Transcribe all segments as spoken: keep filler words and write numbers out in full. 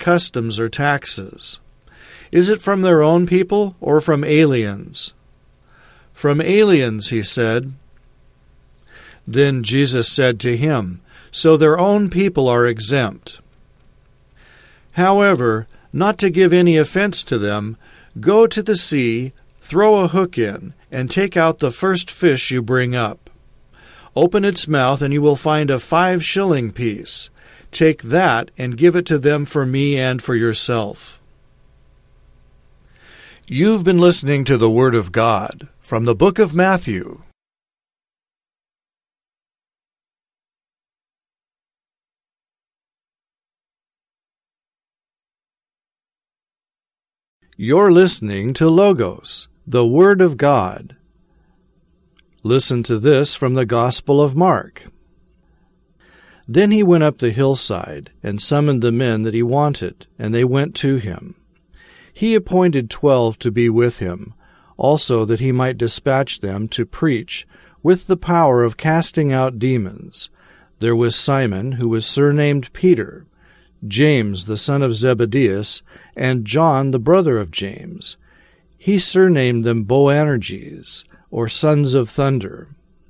customs or taxes? Is it from their own people or from aliens?" "From aliens," he said. Then Jesus said to him, "So their own people are exempt. However, not to give any offense to them, go to the sea, throw a hook in, and take out the first fish you bring up. Open its mouth, and you will find a five-shilling piece. Take that and give it to them for me and for yourself." You've been listening to the Word of God from the book of Matthew. You're listening to Logos, the Word of God. Listen to this from the Gospel of Mark. Then he went up the hillside and summoned the men that he wanted, and they went to him. He appointed twelve to be with him, also that he might dispatch them to preach with the power of casting out demons. There was Simon, who was surnamed Peter, James the son of Zebedee, and John the brother of James. He surnamed them Boanerges, or sons of thunder.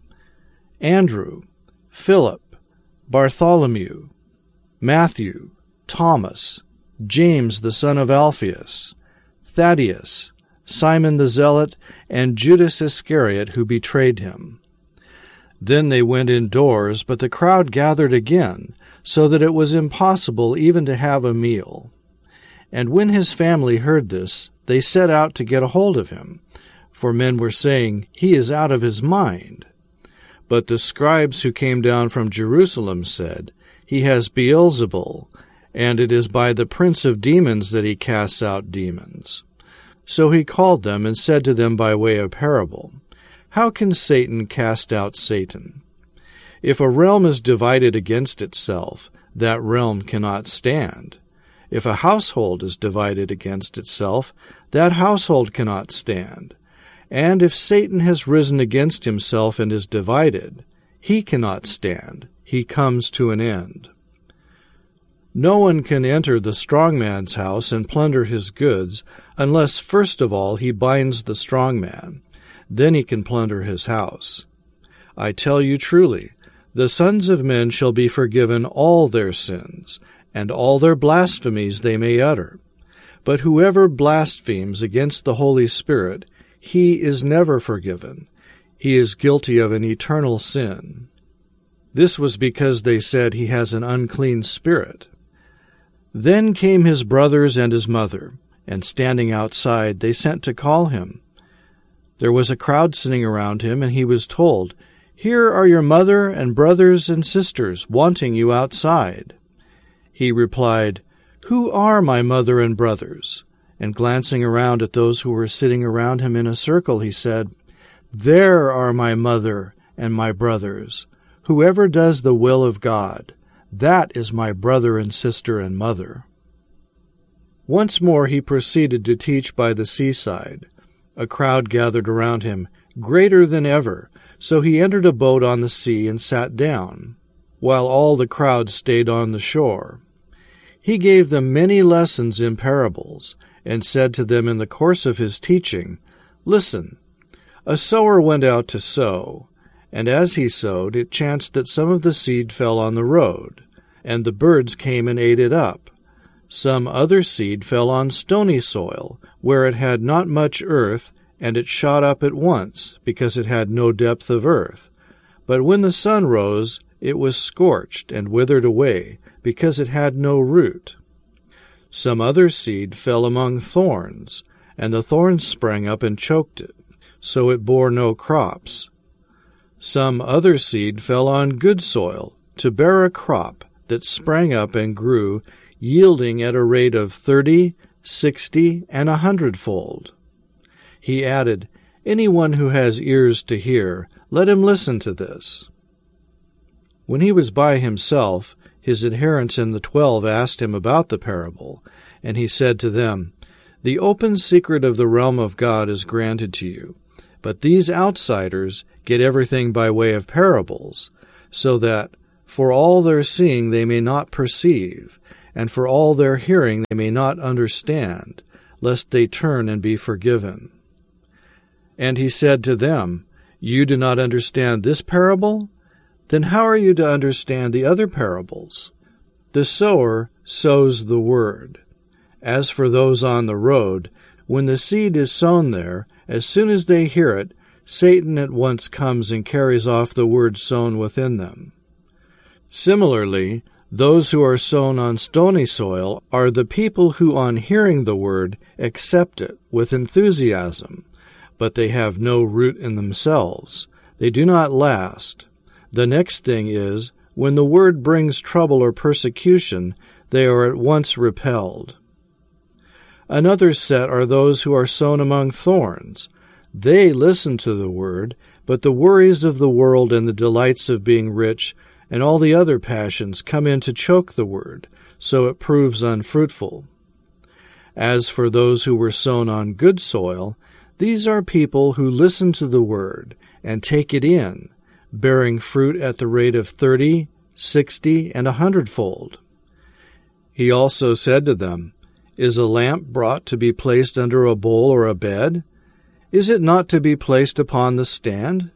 Andrew, Philip, Bartholomew, Matthew, Thomas, James the son of Alphaeus, Thaddeus, Simon the Zealot, and Judas Iscariot, who betrayed him. Then they went indoors, but the crowd gathered again, so that it was impossible even to have a meal. And when his family heard this, they set out to get a hold of him, for men were saying, "He is out of his mind." But the scribes who came down from Jerusalem said, "He has Beelzebul, and it is by the prince of demons that he casts out demons." So he called them and said to them by way of parable, "How can Satan cast out Satan? If a realm is divided against itself, that realm cannot stand. If a household is divided against itself, that household cannot stand. And if Satan has risen against himself and is divided, he cannot stand. He comes to an end. No one can enter the strong man's house and plunder his goods unless first of all he binds the strong man. Then he can plunder his house. I tell you truly, the sons of men shall be forgiven all their sins, and all their blasphemies they may utter. But whoever blasphemes against the Holy Spirit, he is never forgiven. He is guilty of an eternal sin. This was because they said he has an unclean spirit. Then came his brothers and his mother, and standing outside, they sent to call him. There was a crowd sitting around him, and he was told, "Here are your mother and brothers and sisters wanting you outside." He replied, "Who are my mother and brothers?" And glancing around at those who were sitting around him in a circle, he said, "There are my mother and my brothers. Whoever does the will of God, that is my brother and sister and mother." Once more he proceeded to teach by the seaside. A crowd gathered around him, greater than ever, so he entered a boat on the sea and sat down, while all the crowd stayed on the shore. He gave them many lessons in parables, and said to them in the course of his teaching, "Listen, a sower went out to sow, and as he sowed, it chanced that some of the seed fell on the road, and the birds came and ate it up. Some other seed fell on stony soil, where it had not much earth, and it shot up at once, because it had no depth of earth. But when the sun rose, it was scorched and withered away, because it had no root. Some other seed fell among thorns, and the thorns sprang up and choked it, so it bore no crops. Some other seed fell on good soil, to bear a crop that sprang up and grew, yielding at a rate of thirty, sixty, and a hundredfold." He added, "Anyone who has ears to hear, let him listen to this." When he was by himself, his adherents and the twelve asked him about the parable, and he said to them, "The open secret of the realm of God is granted to you, but these outsiders get everything by way of parables, so that, for all their seeing, they may not perceive, and for all their hearing they may not understand, lest they turn and be forgiven. And he said to them, You do not understand this parable? Then how are you to understand the other parables? The sower sows the word. As for those on the road, when the seed is sown there, as soon as they hear it, Satan at once comes and carries off the word sown within them. Similarly, those who are sown on stony soil are the people who, on hearing the word, accept it with enthusiasm, but they have no root in themselves. They do not last. The next thing is, when the word brings trouble or persecution, they are at once repelled. Another set are those who are sown among thorns. They listen to the word, but the worries of the world and the delights of being rich and all the other passions come in to choke the word, so it proves unfruitful. As for those who were sown on good soil, these are people who listen to the word and take it in, bearing fruit at the rate of thirty, sixty, and a hundredfold. He also said to them, Is a lamp brought to be placed under a bowl or a bed? Is it not to be placed upon the stand?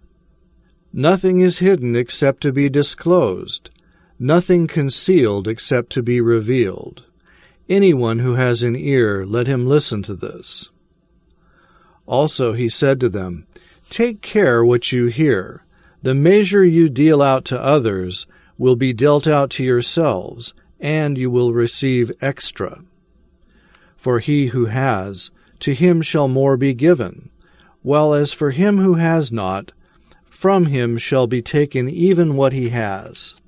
Nothing is hidden except to be disclosed, nothing concealed except to be revealed. Anyone who has an ear, let him listen to this. Also he said to them, Take care what you hear. The measure you deal out to others will be dealt out to yourselves, and you will receive extra. For he who has, to him shall more be given, while as for him who has not, from him shall be taken even what he has.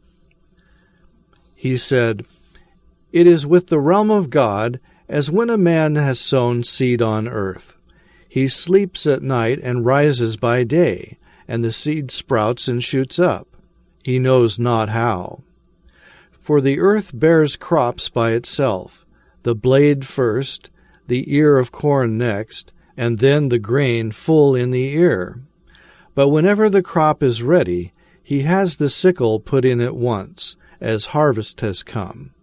He said, It is with the realm of God as when a man has sown seed on earth. He sleeps at night and rises by day, and the seed sprouts and shoots up. He knows not how. For the earth bears crops by itself, the blade first, the ear of corn next, and then the grain full in the ear. But whenever the crop is ready, he has the sickle put in at once, as harvest has come.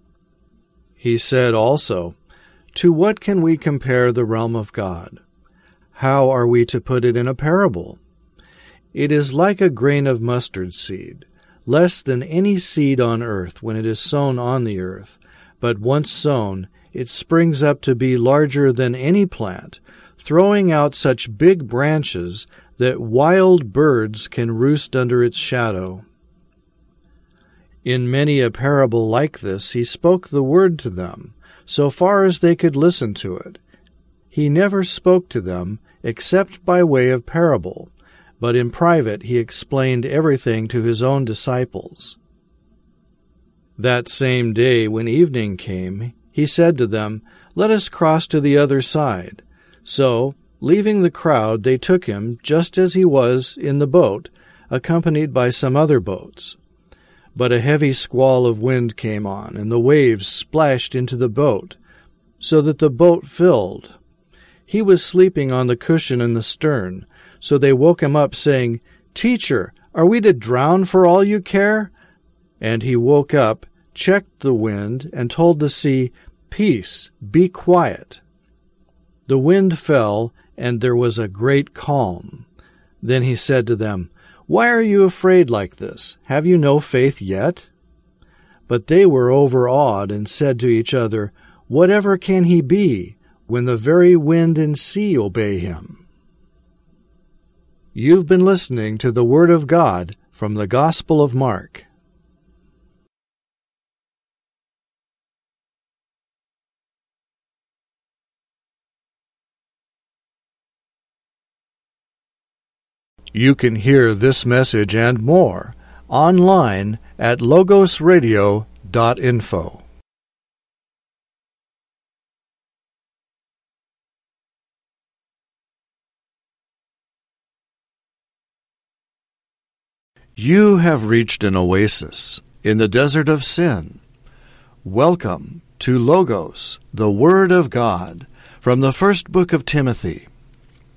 He said also, To what can we compare the realm of God? How are we to put it in a parable? It is like a grain of mustard seed, less than any seed on earth when it is sown on the earth, but once sown, it springs up to be larger than any plant, throwing out such big branches that wild birds can roost under its shadow. In many a parable like this he spoke the word to them, so far as they could listen to it. He never spoke to them except by way of parable, but in private he explained everything to his own disciples. That same day, when evening came, he said to them, Let us cross to the other side. So, leaving the crowd, they took him, just as he was, in the boat, accompanied by some other boats. But a heavy squall of wind came on, and the waves splashed into the boat, so that the boat filled. He was sleeping on the cushion in the stern, so they woke him up, saying, Teacher, are we to drown for all you care? And he woke up, checked the wind, and told the sea, Peace, be quiet. The wind fell, and there was a great calm. Then he said to them, Why are you afraid like this? Have you no faith yet? But they were overawed and said to each other, Whatever can he be, when the very wind and sea obey him? You've been listening to the Word of God from the Gospel of Mark. You can hear this message and more online at logos radio dot info. You have reached an oasis in the desert of sin. Welcome to Logos, the Word of God, from the first book of Timothy.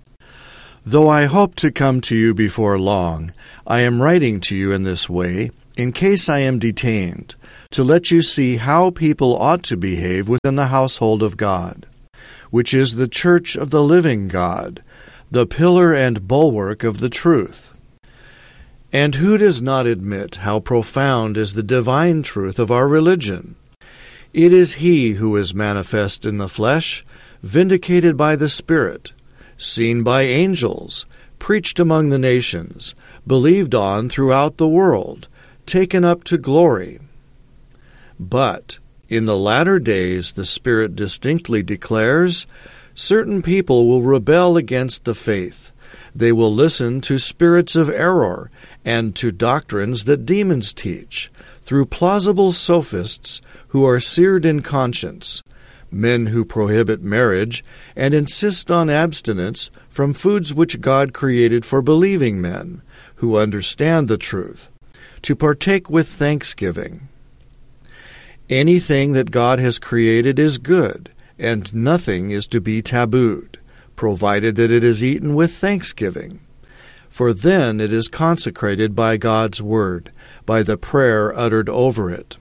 Though I hope to come to you before long, I am writing to you in this way, in case I am detained, to let you see how people ought to behave within the household of God, which is the church of the living God, the pillar and bulwark of the truth. And who does not admit how profound is the divine truth of our religion? It is He who is manifest in the flesh, vindicated by the Spirit, seen by angels, preached among the nations, believed on throughout the world, taken up to glory. But in the latter days the Spirit distinctly declares, certain people will rebel against the faith. They will listen to spirits of error and to doctrines that demons teach, through plausible sophists who are seared in conscience, men who prohibit marriage and insist on abstinence from foods which God created for believing men, who understand the truth, to partake with thanksgiving. Anything that God has created is good, and nothing is to be tabooed, provided that it is eaten with thanksgiving. For then it is consecrated by God's word, by the prayer uttered over it.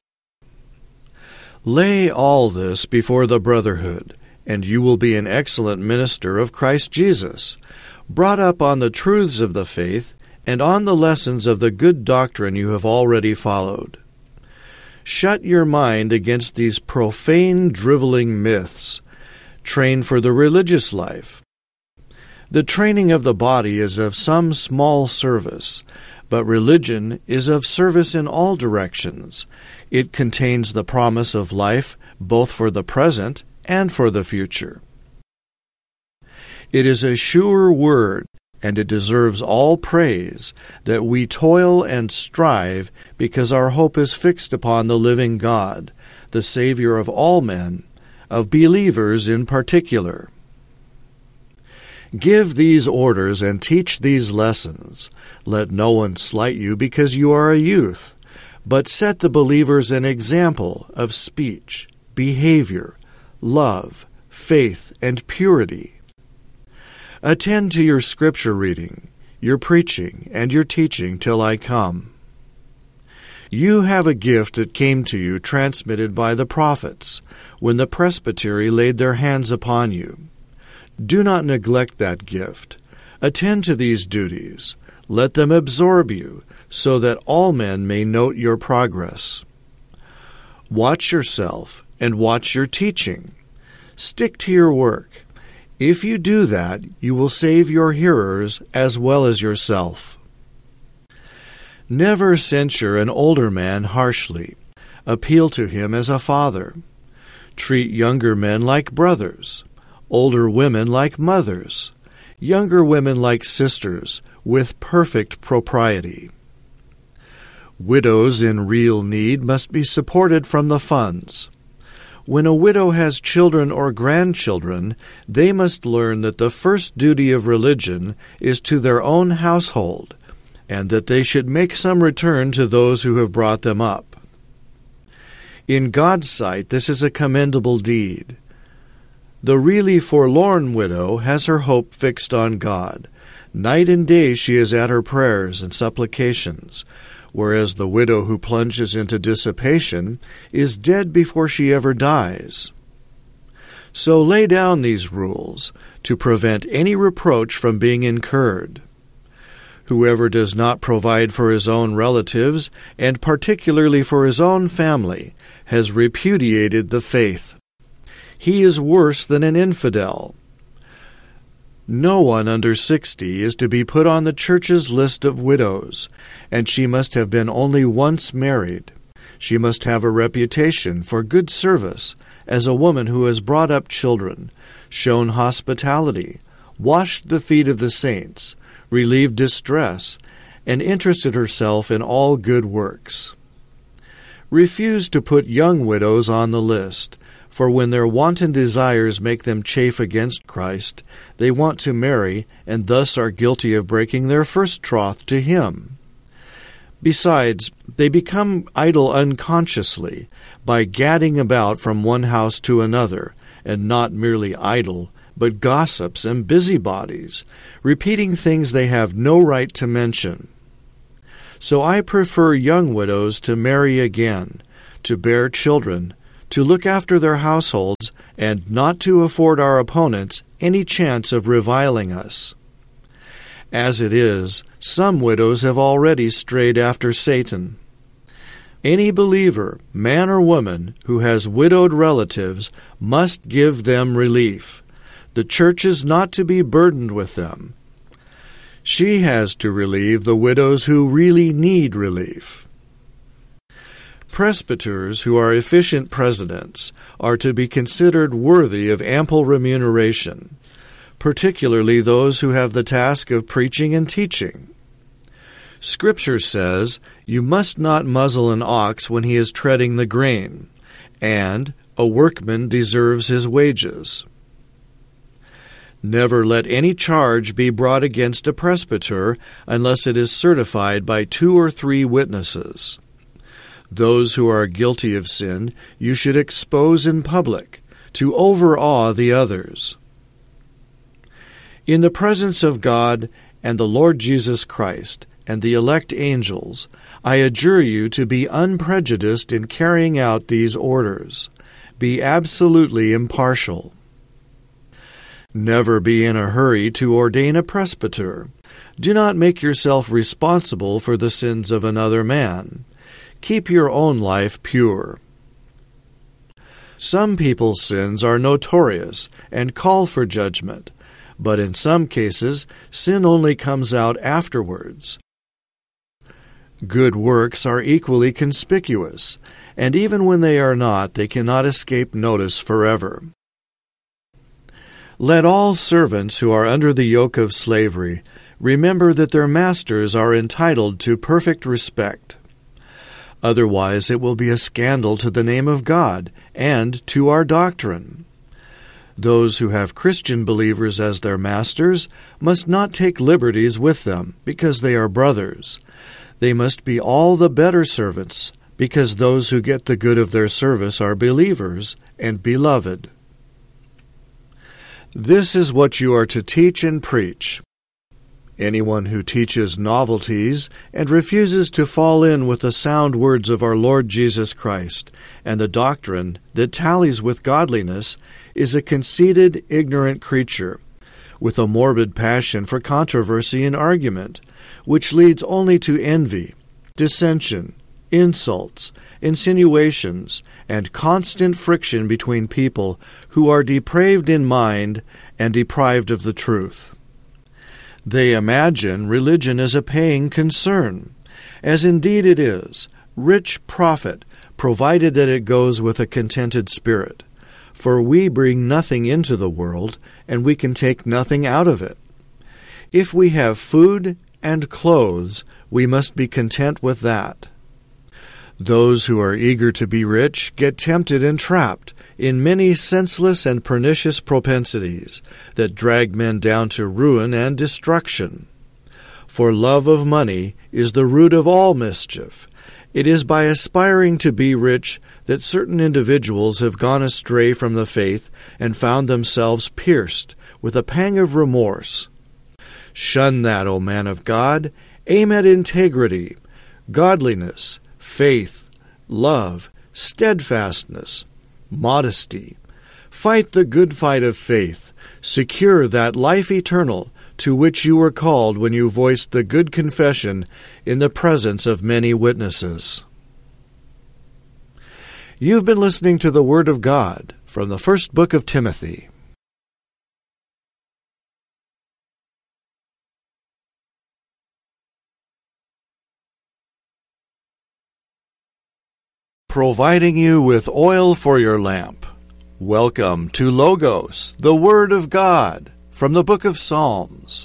Lay all this before the brotherhood, and you will be an excellent minister of Christ Jesus, brought up on the truths of the faith and on the lessons of the good doctrine you have already followed. Shut your mind against these profane, driveling myths. Train for the religious life. The training of the body is of some small service, but religion is of service in all directions. It contains the promise of life both for the present and for the future. It is a sure word, and it deserves all praise, that we toil and strive because our hope is fixed upon the living God, the Savior of all men, of believers in particular. Give these orders and teach these lessons. Let no one slight you because you are a youth, but set the believers an example of speech, behavior, love, faith, and purity. Attend to your scripture reading, your preaching, and your teaching till I come. You have a gift that came to you transmitted by the prophets, when the presbytery laid their hands upon you. Do not neglect that gift. Attend to these duties. Let them absorb you, so that all men may note your progress. Watch yourself and watch your teaching. Stick to your work. If you do that, you will save your hearers as well as yourself. Never censure an older man harshly. Appeal to him as a father. Treat younger men like brothers, older women like mothers, younger women like sisters, with perfect propriety. Widows in real need must be supported from the funds. When a widow has children or grandchildren, they must learn that the first duty of religion is to their own household, and that they should make some return to those who have brought them up. In God's sight, this is a commendable deed. The really forlorn widow has her hope fixed on God. Night and day she is at her prayers and supplications, whereas the widow who plunges into dissipation is dead before she ever dies. So lay down these rules to prevent any reproach from being incurred. Whoever does not provide for his own relatives, and particularly for his own family, has repudiated the faith. He is worse than an infidel. No one under sixty is to be put on the church's list of widows, and she must have been only once married. She must have a reputation for good service as a woman who has brought up children, shown hospitality, washed the feet of the saints, relieved distress, and interested herself in all good works. Refuse to put young widows on the list, for when their wanton desires make them chafe against Christ, they want to marry, and thus are guilty of breaking their first troth to Him. Besides, they become idle unconsciously by gadding about from one house to another, and not merely idle, but gossips and busybodies, repeating things they have no right to mention. So I prefer young widows to marry again, to bear children, to look after their households, and not to afford our opponents any chance of reviling us. As it is, some widows have already strayed after Satan. Any believer, man or woman, who has widowed relatives must give them relief. The church is not to be burdened with them. She has to relieve the widows who really need relief. Presbyters who are efficient presidents are to be considered worthy of ample remuneration, particularly those who have the task of preaching and teaching. Scripture says, "You must not muzzle an ox when he is treading the grain," and "A workman deserves his wages." Never let any charge be brought against a presbyter unless it is certified by two or three witnesses. Those who are guilty of sin you should expose in public, to overawe the others. In the presence of God and the Lord Jesus Christ and the elect angels, I adjure you to be unprejudiced in carrying out these orders. Be absolutely impartial. Never be in a hurry to ordain a presbyter. Do not make yourself responsible for the sins of another man. Keep your own life pure. Some people's sins are notorious and call for judgment, but in some cases, sin only comes out afterwards. Good works are equally conspicuous, and even when they are not, they cannot escape notice forever. Let all servants who are under the yoke of slavery remember that their masters are entitled to perfect respect. Otherwise, it will be a scandal to the name of God and to our doctrine. Those who have Christian believers as their masters must not take liberties with them, because they are brothers. They must be all the better servants, because those who get the good of their service are believers and beloved. This is what you are to teach and preach. Anyone who teaches novelties and refuses to fall in with the sound words of our Lord Jesus Christ and the doctrine that tallies with godliness is a conceited, ignorant creature, with a morbid passion for controversy and argument, which leads only to envy, dissension, insults, insinuations, and constant friction between people who are depraved in mind and deprived of the truth. They imagine religion is a paying concern, as indeed it is, rich profit, provided that it goes with a contented spirit. For we bring nothing into the world, and we can take nothing out of it. If we have food and clothes, we must be content with that. Those who are eager to be rich get tempted and trapped in many senseless and pernicious propensities that drag men down to ruin and destruction. For love of money is the root of all mischief. It is by aspiring to be rich that certain individuals have gone astray from the faith and found themselves pierced with a pang of remorse. Shun that, O man of God. Aim at integrity, godliness, faith, love, steadfastness, modesty. Fight the good fight of faith. Secure that life eternal to which you were called when you voiced the good confession in the presence of many witnesses. You've been listening to the Word of God from the first book of Timothy. Providing you with oil for your lamp. Welcome to Logos, the Word of God, from the book of Psalms.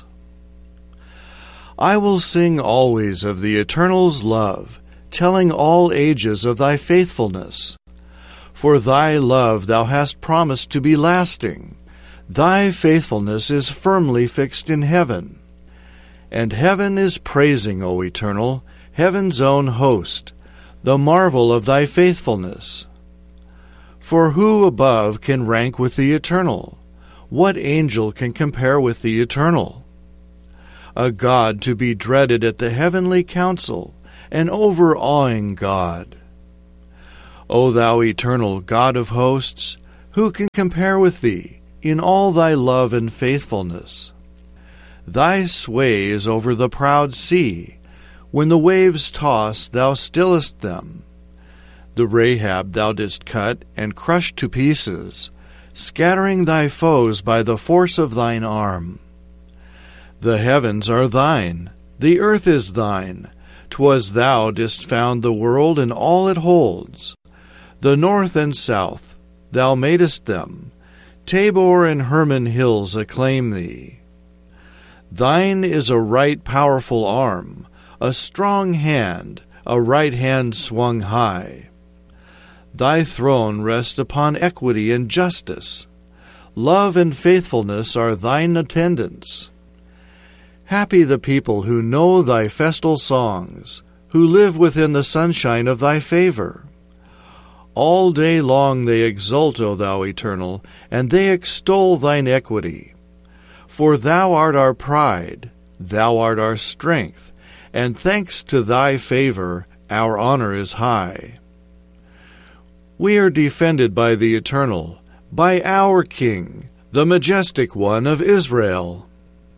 I will sing always of the Eternal's love, telling all ages of thy faithfulness. For thy love thou hast promised to be lasting. Thy faithfulness is firmly fixed in heaven. And heaven is praising, O Eternal, heaven's own host, the marvel of thy faithfulness. For who above can rank with the Eternal? What angel can compare with the Eternal? A God to be dreaded at the heavenly council, an overawing God. O thou eternal God of hosts, who can compare with thee in all thy love and faithfulness? Thy sway is over the proud sea. When the waves toss, thou stillest them. The Rahab thou didst cut and crush to pieces, scattering thy foes by the force of thine arm. The heavens are thine, the earth is thine. 'Twas thou didst found the world and all it holds. The north and south, thou madest them. Tabor and Hermon hills acclaim thee. Thine is a right powerful arm, a strong hand, a right hand swung high. Thy throne rests upon equity and justice. Love and faithfulness are thine attendants. Happy the people who know thy festal songs, who live within the sunshine of thy favor. All day long they exult, O thou eternal, and they extol thine equity. For thou art our pride, thou art our strength, and thanks to thy favor our honor is high. We are defended by the Eternal, by our King, the majestic one of Israel.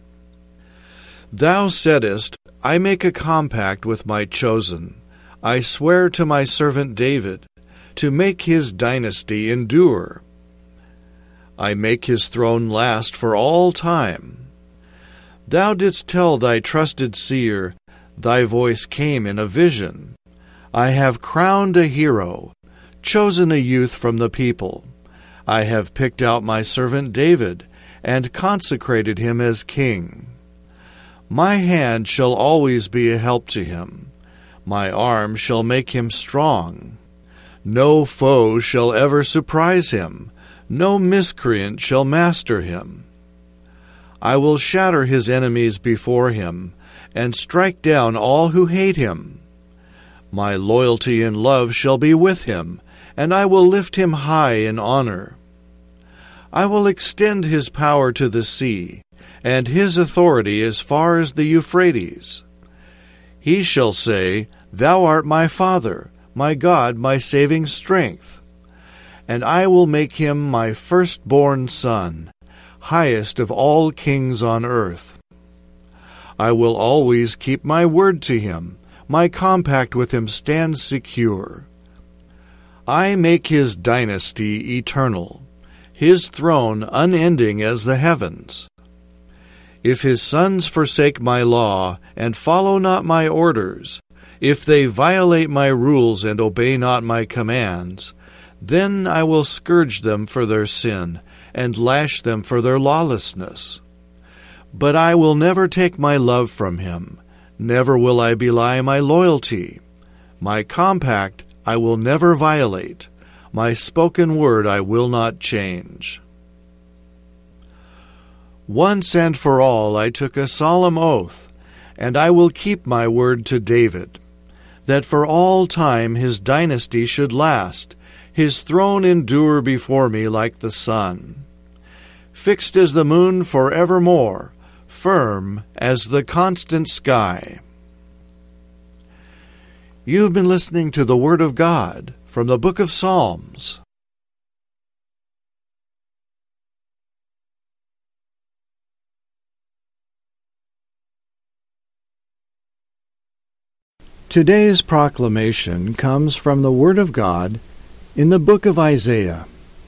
Thou saidest, I make a compact with my chosen. I swear to my servant David, to make his dynasty endure. I make his throne last for all time. Thou didst tell thy trusted seer, thy voice came in a vision. I have crowned a hero, chosen a youth from the people. I have picked out my servant David, and consecrated him as king. My hand shall always be a help to him. My arm shall make him strong. No foe shall ever surprise him. No miscreant shall master him. I will shatter his enemies before him, and strike down all who hate him. My loyalty and love shall be with him, and I will lift him high in honor. I will extend his power to the sea, and his authority as far as the Euphrates. He shall say, Thou art my Father, my God, my saving strength. And I will make him my firstborn son, highest of all kings on earth. I will always keep my word to him. My compact with him stands secure. I make his dynasty eternal, his throne unending as the heavens. If his sons forsake my law, and follow not my orders, if they violate my rules and obey not my commands, then I will scourge them for their sin, and lash them for their lawlessness. But I will never take my love from him, never will I belie my loyalty. My compact I will never violate, my spoken word I will not change. Once and for all I took a solemn oath, and I will keep my word to David, that for all time his dynasty should last, his throne endure before me like the sun. Fixed as the moon for evermore, firm as the constant sky. You've been listening to the Word of God from the Book of Psalms. Today's proclamation comes from the Word of God in the book of Isaiah.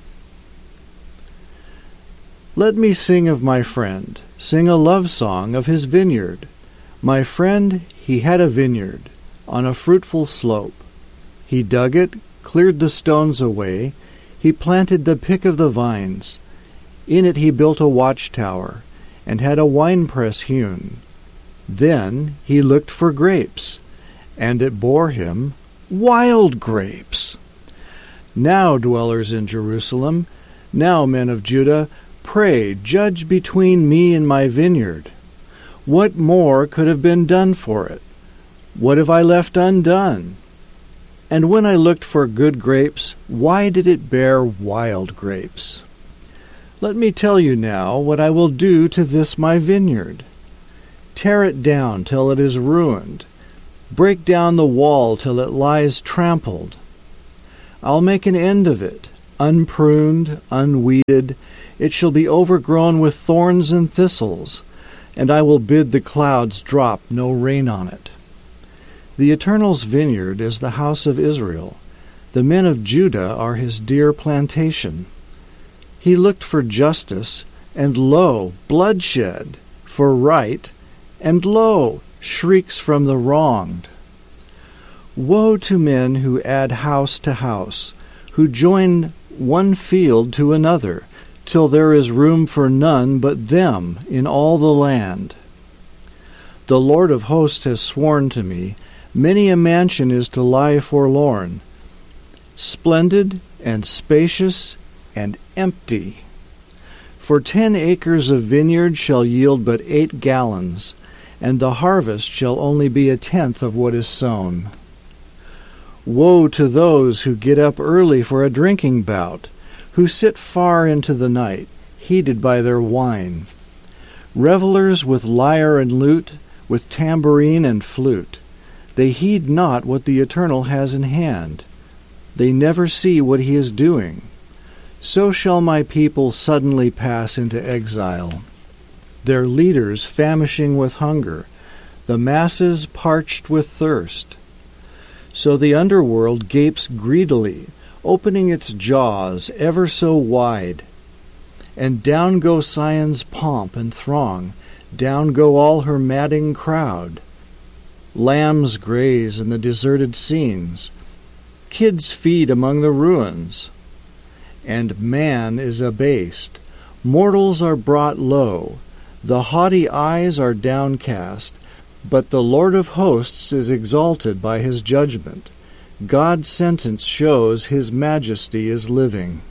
Let me sing of my friend, sing a love song of his vineyard. My friend, he had a vineyard on a fruitful slope. He dug it, cleared the stones away, he planted the pick of the vines. In it he built a watchtower, and had a winepress hewn. Then he looked for grapes, and it bore him wild grapes. Now, dwellers in Jerusalem, now, men of Judah, pray, judge between me and my vineyard. What more could have been done for it? What have I left undone? And when I looked for good grapes, why did it bear wild grapes? Let me tell you now what I will do to this my vineyard. Tear it down till it is ruined, Break down the wall till it lies trampled. I'll make an end of it, unpruned, unweeded. It shall be overgrown with thorns and thistles, and I will bid the clouds drop no rain on it. The Eternal's vineyard is the house of Israel. The men of Judah are his dear plantation. He looked for justice, and lo, bloodshed, for right, and lo, shrieks from the wronged. Woe to men who add house to house, who join one field to another, till there is room for none but them in all the land. The Lord of hosts has sworn to me, many a mansion is to lie forlorn, splendid and spacious and empty. For ten acres of vineyard shall yield but eight gallons, and the harvest shall only be a tenth of what is sown. Woe to those who get up early for a drinking bout, who sit far into the night, heated by their wine. Revelers with lyre and lute, with tambourine and flute. They heed not what the Eternal has in hand. They never see what he is doing. So shall my people suddenly pass into exile, their leaders famishing with hunger, the masses parched with thirst. So the underworld gapes greedily, opening its jaws ever so wide. And down go Sion's pomp and throng, down go all her madding crowd. Lambs graze in the deserted scenes, kids feed among the ruins. And man is abased, mortals are brought low, the haughty eyes are downcast, but the Lord of hosts is exalted by his judgment. God's sentence shows his majesty is living.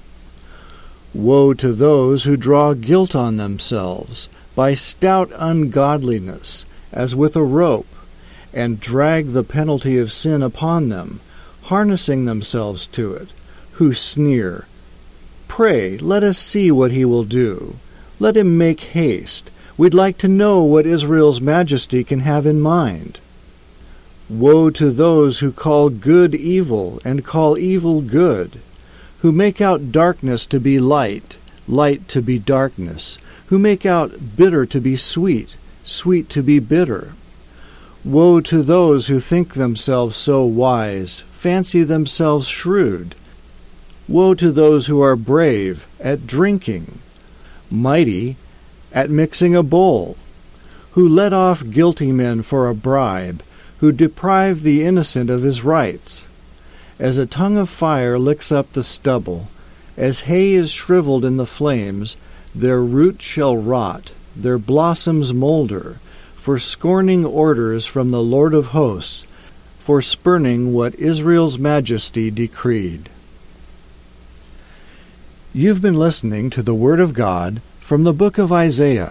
Woe to those who draw guilt on themselves by stout ungodliness, as with a rope, and drag the penalty of sin upon them, harnessing themselves to it, who sneer, "Pray, let us see what he will do. Let him make haste. We'd like to know what Israel's majesty can have in mind." Woe to those who call good evil and call evil good, who make out darkness to be light, light to be darkness, who make out bitter to be sweet, sweet to be bitter. Woe to those who think themselves so wise, fancy themselves shrewd. Woe to those who are brave at drinking, mighty at mixing a bowl, who let off guilty men for a bribe, who deprive the innocent of his rights. As a tongue of fire licks up the stubble, as hay is shriveled in the flames, their root shall rot, their blossoms molder, for scorning orders from the Lord of hosts, for spurning what Israel's majesty decreed. You've been listening to the Word of God from the book of Isaiah.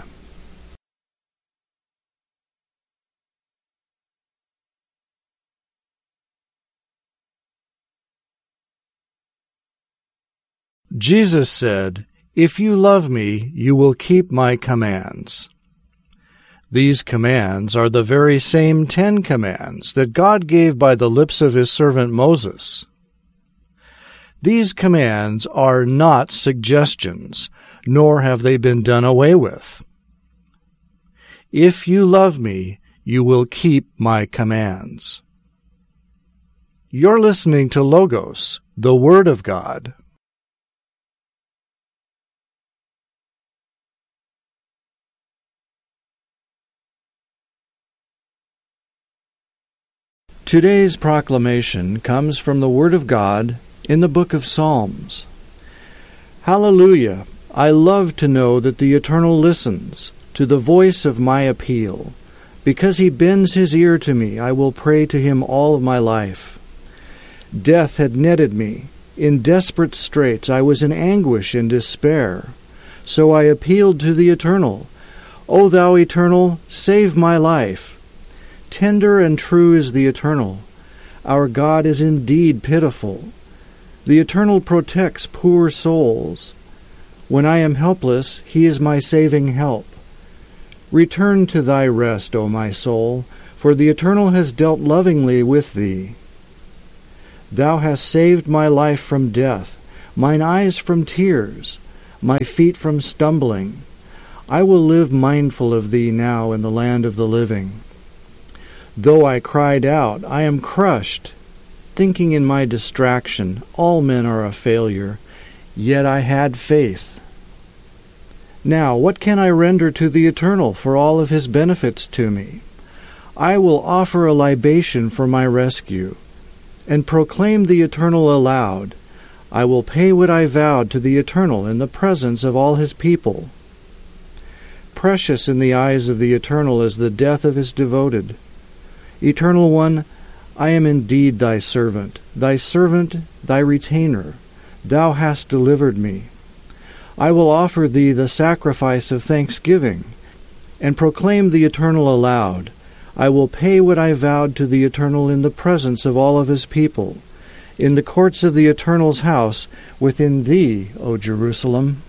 Jesus said, "If you love me, you will keep my commands." These commands are the very same Ten Commands that God gave by the lips of his servant Moses. These commands are not suggestions, nor have they been done away with. If you love me, you will keep my commands. You're listening to Logos, the Word of God. Today's proclamation comes from the Word of God in the book of Psalms. Hallelujah! I love to know that the Eternal listens to the voice of my appeal. Because he bends his ear to me, I will pray to him all of my life. Death had netted me. In desperate straits I was in anguish and despair. So I appealed to the Eternal. O thou Eternal, save my life. Tender and true is the Eternal. Our God is indeed pitiful. The Eternal protects poor souls. When I am helpless, he is my saving help. Return to thy rest, O my soul, for the Eternal has dealt lovingly with thee. Thou hast saved my life from death, mine eyes from tears, my feet from stumbling. I will live mindful of thee now in the land of the living. Though I cried out, I am crushed, thinking in my distraction, all men are a failure, yet I had faith. Now, what can I render to the Eternal for all of his benefits to me? I will offer a libation for my rescue, and proclaim the Eternal aloud. I will pay what I vowed to the Eternal in the presence of all his people. Precious in the eyes of the Eternal is the death of his devoted. Eternal One, I am indeed thy servant, thy servant, thy retainer. Thou hast delivered me. I will offer thee the sacrifice of thanksgiving, and proclaim the Eternal aloud. I will pay what I vowed to the Eternal in the presence of all of his people, in the courts of the Eternal's house, within thee, O Jerusalem.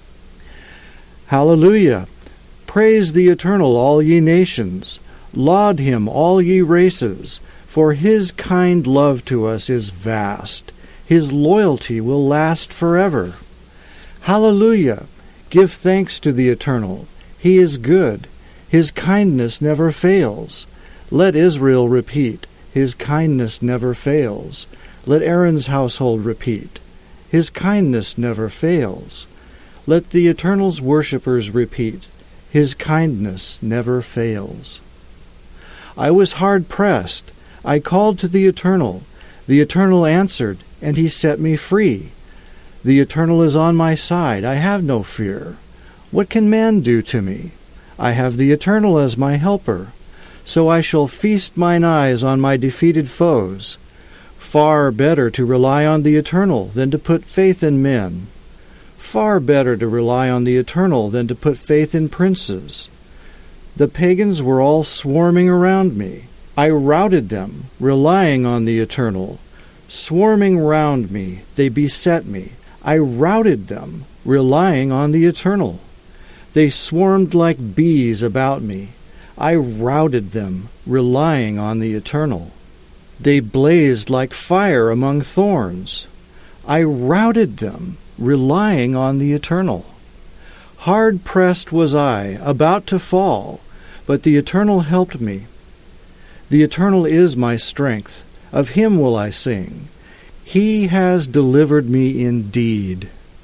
Hallelujah! Praise the Eternal, all ye nations. Laud him, all ye races, for his kind love to us is vast. His loyalty will last forever. Hallelujah! Give thanks to the Eternal. He is good. His kindness never fails. Let Israel repeat, his kindness never fails. Let Aaron's household repeat, his kindness never fails. Let the Eternal's worshippers repeat, his kindness never fails. I was hard pressed. I called to the Eternal. The Eternal answered, and he set me free. The Eternal is on my side. I have no fear. What can man do to me? I have the Eternal as my helper. So I shall feast mine eyes on my defeated foes. Far better to rely on the Eternal than to put faith in men. Far better to rely on the Eternal than to put faith in princes. The pagans were all swarming around me. I routed them, relying on the Eternal. Swarming round me, they beset me. I routed them, relying on the Eternal. They swarmed like bees about me. I routed them, relying on the Eternal. They blazed like fire among thorns. I routed them, relying on the Eternal. Hard pressed was I, about to fall, but the Eternal helped me. The Eternal is my strength. Of him will I sing. He has delivered me indeed.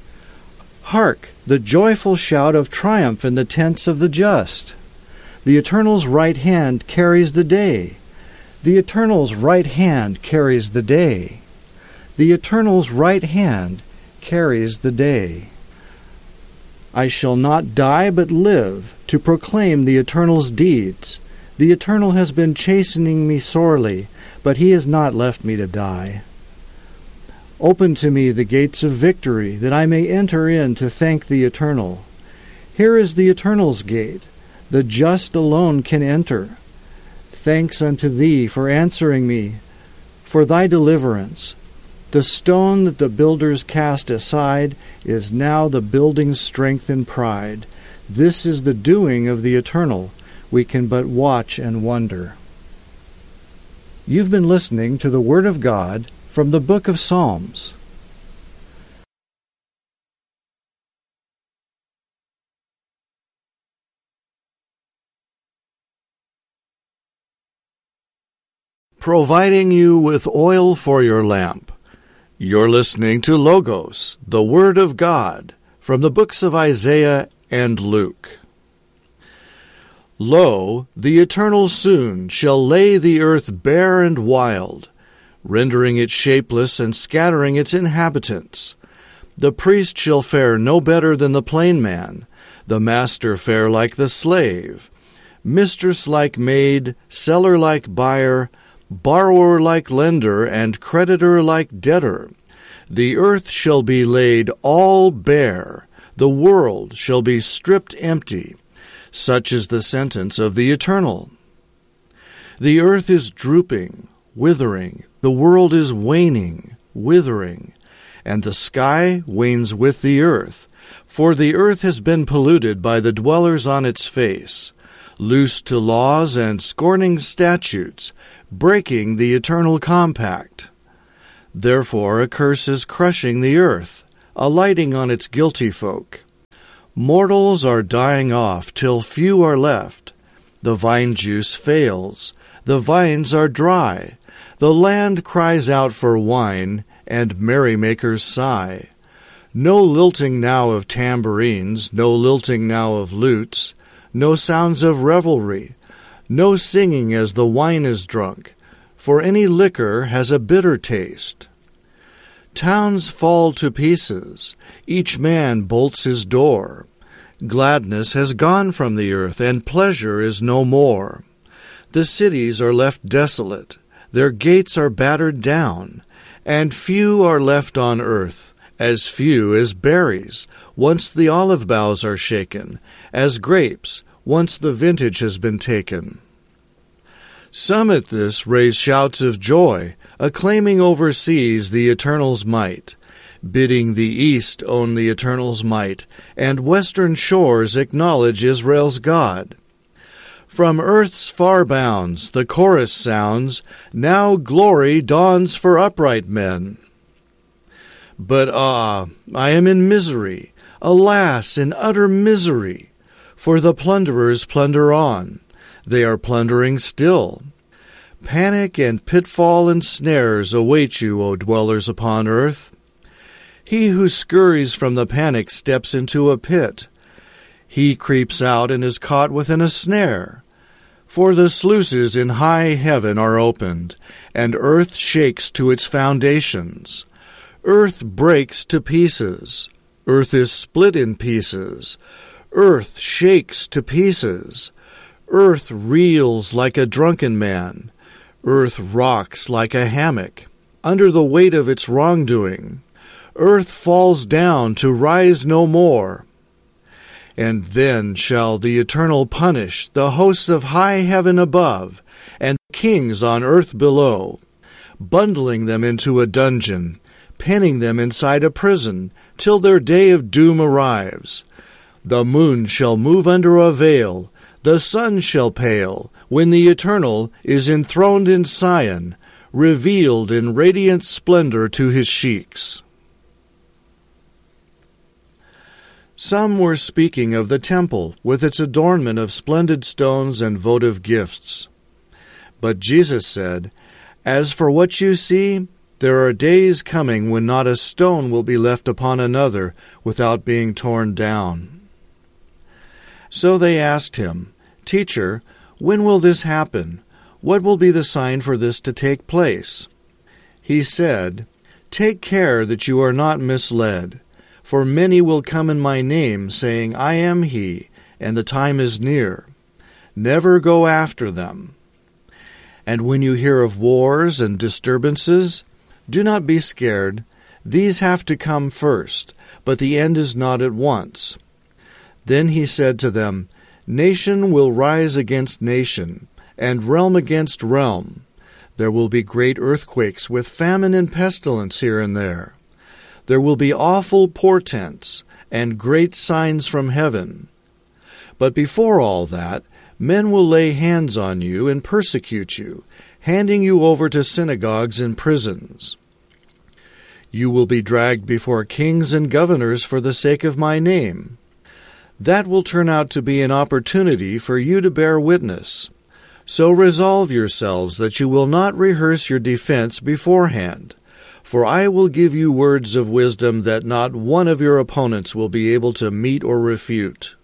Hark, the joyful shout of triumph in the tents of the just. The Eternal's right hand carries the day. The Eternal's right hand carries the day. The Eternal's right hand carries the day. I shall not die but live, to proclaim the Eternal's deeds. The Eternal has been chastening me sorely, but he has not left me to die. Open to me the gates of victory, that I may enter in to thank the Eternal. Here is the Eternal's gate. The just alone can enter. Thanks unto thee for answering me, for thy deliverance. The stone that the builders cast aside is now the building's strength and pride. This is the doing of the Eternal. We can but watch and wonder. You've been listening to the Word of God from the Book of Psalms. Providing you with oil for your lamp. You're listening to Logos, the Word of God, from the books of Isaiah and Luke. Lo, the Eternal soon shall lay the earth bare and wild, rendering it shapeless and scattering its inhabitants. The priest shall fare no better than the plain man, the master fare like the slave, mistress like maid, seller like buyer, borrower like lender, and creditor like debtor. The earth shall be laid all bare, the world shall be stripped empty. Such is the sentence of the Eternal. The earth is drooping, withering, the world is waning, withering, and the sky wanes with the earth, for the earth has been polluted by the dwellers on its face. loose to laws and scorning statutes, breaking the eternal compact. Therefore a curse is crushing the earth, alighting on its guilty folk. Mortals are dying off till few are left. The vine juice fails, the vines are dry, the land cries out for wine, and merrymakers sigh. No lilting now of tambourines, no lilting now of lutes, no sounds of revelry, no singing as the wine is drunk, for any liquor has a bitter taste. Towns fall to pieces, each man bolts his door. Gladness has gone from the earth, and pleasure is no more. The cities are left desolate, their gates are battered down, and few are left on earth, as few as berries, once the olive boughs are shaken, as grapes, once the vintage has been taken. Some at this raise shouts of joy, acclaiming overseas the Eternal's might, bidding the east own the Eternal's might, and western shores acknowledge Israel's God. From earth's far bounds the chorus sounds, now glory dawns for upright men. But ah, I am in misery, alas, in utter misery, for the plunderers plunder on, they are plundering still. Panic and pitfall and snares await you, O dwellers upon earth. He who scurries from the panic steps into a pit. He creeps out and is caught within a snare. For the sluices in high heaven are opened, and earth shakes to its foundations. Earth breaks to pieces. Earth is split in pieces. Earth shakes to pieces. Earth reels like a drunken man. Earth rocks like a hammock, under the weight of its wrongdoing. Earth falls down to rise no more. And then shall the Eternal punish the hosts of high heaven above, and kings on earth below, bundling them into a dungeon, penning them inside a prison, till their day of doom arrives. The moon shall move under a veil, the sun shall pale, when the Eternal is enthroned in Sion, revealed in radiant splendor to his sheiks. Some were speaking of the temple with its adornment of splendid stones and votive gifts. But Jesus said, "As for what you see, there are days coming when not a stone will be left upon another without being torn down." So they asked him, "Teacher, when will this happen? What will be the sign for this to take place?" He said, "Take care that you are not misled. For many will come in my name, saying, 'I am he,' and the time is near. Never go after them. And when you hear of wars and disturbances, do not be scared. These have to come first, but the end is not at once." Then he said to them, "Nation will rise against nation, and realm against realm. There will be great earthquakes with famine and pestilence here and there. There will be awful portents and great signs from heaven. But before all that, men will lay hands on you and persecute you, handing you over to synagogues and prisons. You will be dragged before kings and governors for the sake of my name. That will turn out to be an opportunity for you to bear witness. So resolve yourselves that you will not rehearse your defense beforehand. For I will give you words of wisdom that not one of your opponents will be able to meet or refute.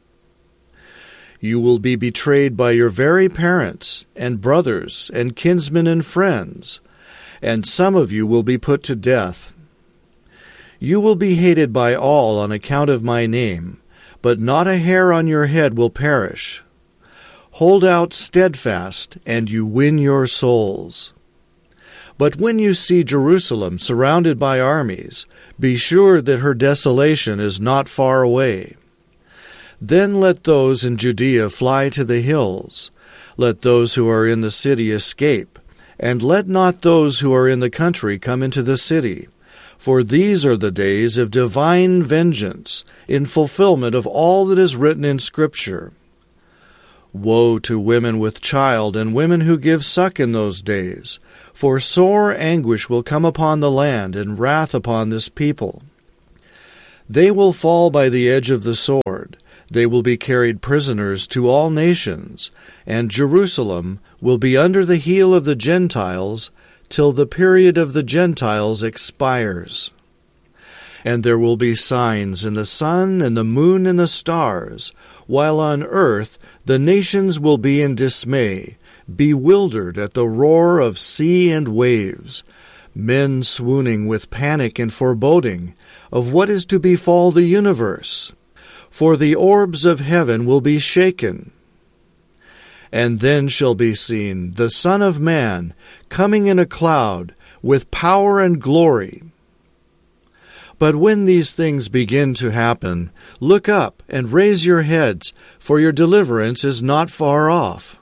You will be betrayed by your very parents, and brothers, and kinsmen and friends, and some of you will be put to death. You will be hated by all on account of my name, but not a hair on your head will perish. Hold out steadfast, and you win your souls. But when you see Jerusalem surrounded by armies, be sure that her desolation is not far away. Then let those in Judea fly to the hills. Let those who are in the city escape, and let not those who are in the country come into the city. For these are the days of divine vengeance, in fulfillment of all that is written in Scripture. Woe to women with child and women who give suck in those days, for sore anguish will come upon the land and wrath upon this people. They will fall by the edge of the sword. They will be carried prisoners to all nations, and Jerusalem will be under the heel of the Gentiles till the period of the Gentiles expires. And there will be signs in the sun and the moon and the stars, while on earth the nations will be in dismay, bewildered at the roar of sea and waves, men swooning with panic and foreboding of what is to befall the universe. For the orbs of heaven will be shaken. And then shall be seen the Son of Man coming in a cloud with power and glory. But when these things begin to happen, look up and raise your heads, for your deliverance is not far off.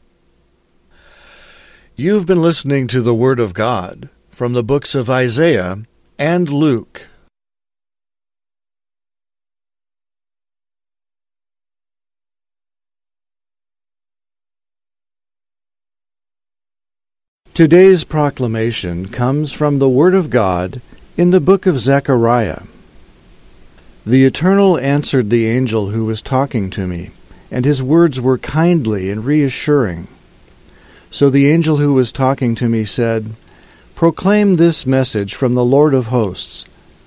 You've been listening to the Word of God from the books of Isaiah and Luke. Today's proclamation comes from the Word of God in the book of Zechariah. The Eternal answered the angel who was talking to me, and his words were kindly and reassuring. So the angel who was talking to me said, "Proclaim this message from the Lord of hosts.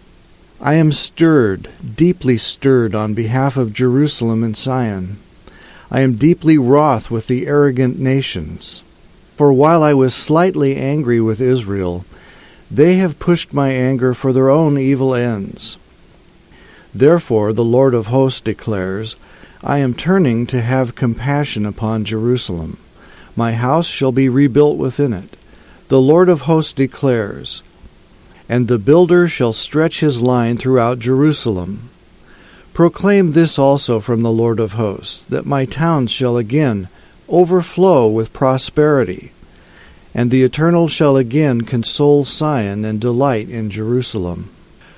I am stirred, deeply stirred on behalf of Jerusalem and Zion. I am deeply wroth with the arrogant nations. For while I was slightly angry with Israel, they have pushed my anger for their own evil ends. Therefore the Lord of hosts declares, I am turning to have compassion upon Jerusalem. My house shall be rebuilt within it. The Lord of hosts declares, and the builder shall stretch his line throughout Jerusalem. Proclaim this also from the Lord of hosts, that my towns shall again overflow with prosperity, and the Eternal shall again console Zion and delight in Jerusalem.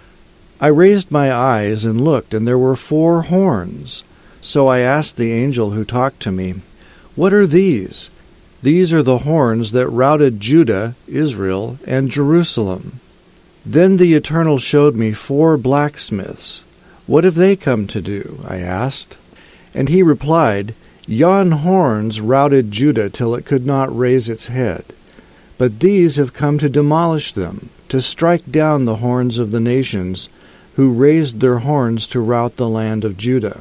I raised my eyes and looked, and there were four horns. So I asked the angel who talked to me, What are these? These are the horns that routed Judah, Israel, and Jerusalem. Then the Eternal showed me four blacksmiths. What have they come to do? I asked. And he replied, Yon horns routed Judah till it could not raise its head. But these have come to demolish them, to strike down the horns of the nations, who raised their horns to rout the land of Judah.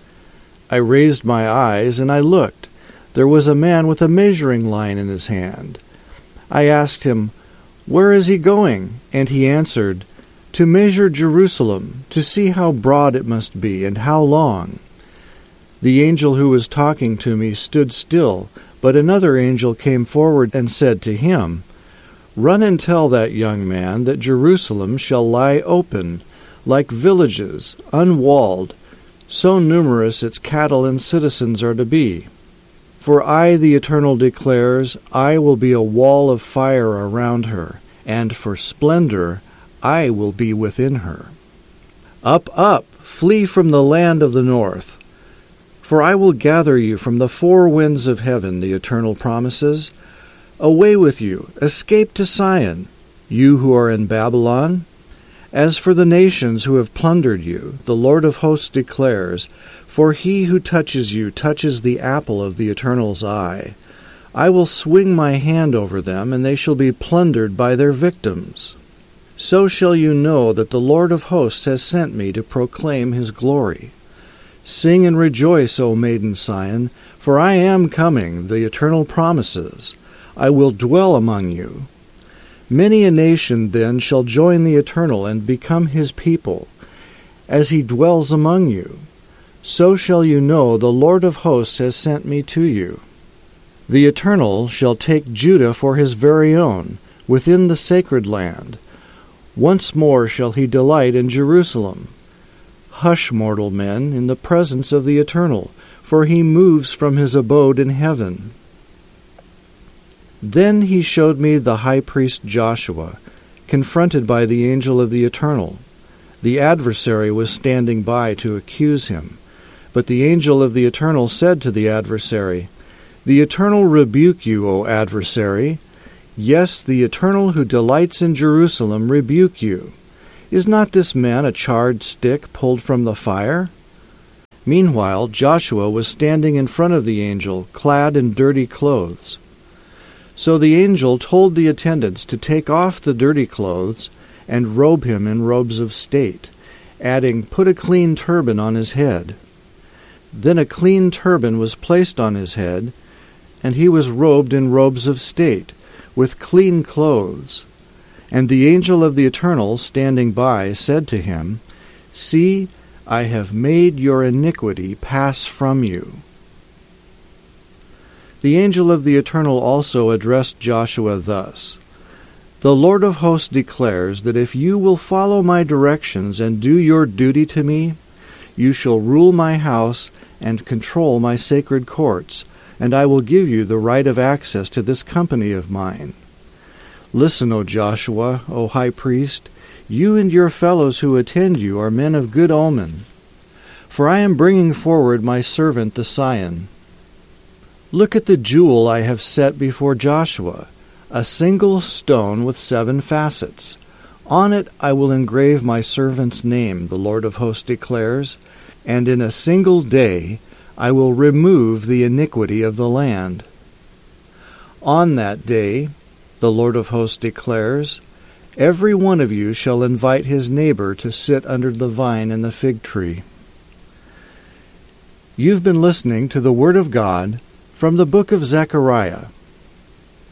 I raised my eyes, and I looked. There was a man with a measuring line in his hand. I asked him, Where is he going? And he answered, To measure Jerusalem, to see how broad it must be, and how long. The angel who was talking to me stood still, but another angel came forward and said to him, Run and tell that young man that Jerusalem shall lie open, like villages, unwalled, so numerous its cattle and citizens are to be. For I, the Eternal, declares, I will be a wall of fire around her, and for splendor I will be within her. Up, up, flee from the land of the north. For I will gather you from the four winds of heaven, the Eternal promises. Away with you, escape to Zion, you who are in Babylon. As for the nations who have plundered you, the Lord of hosts declares, For he who touches you touches the apple of the Eternal's eye. I will swing my hand over them, and they shall be plundered by their victims. So shall you know that the Lord of hosts has sent me to proclaim his glory. Sing and rejoice, O maiden Zion, for I am coming, the Eternal promises. I will dwell among you. Many a nation then shall join the Eternal and become his people, as he dwells among you. So shall you know the Lord of hosts has sent me to you. The Eternal shall take Judah for his very own, within the sacred land. Once more shall he delight in Jerusalem. Hush, mortal men, in the presence of the Eternal, for he moves from his abode in heaven. Then he showed me the high priest Joshua, confronted by the angel of the Eternal. The adversary was standing by to accuse him. But the angel of the Eternal said to the adversary, The Eternal rebuke you, O adversary. Yes, the Eternal who delights in Jerusalem rebuke you. Is not this man a charred stick pulled from the fire? Meanwhile, Joshua was standing in front of the angel, clad in dirty clothes. So the angel told the attendants to take off the dirty clothes and robe him in robes of state, adding, Put a clean turban on his head. Then a clean turban was placed on his head, and he was robed in robes of state, with clean clothes. And the angel of the Eternal, standing by, said to him, See, I have made your iniquity pass from you. The angel of the Eternal also addressed Joshua thus, The Lord of hosts declares that if you will follow my directions and do your duty to me, you shall rule my house and control my sacred courts, and I will give you the right of access to this company of mine. Listen, O Joshua, O high priest, you and your fellows who attend you are men of good omen. For I am bringing forward my servant the Scion. Look at the jewel I have set before Joshua, a single stone with seven facets. On it I will engrave my servant's name, the Lord of hosts declares, and in a single day I will remove the iniquity of the land. On that day, the Lord of hosts declares, every one of you shall invite his neighbor to sit under the vine and the fig tree. You've been listening to the Word of God from the book of Zechariah.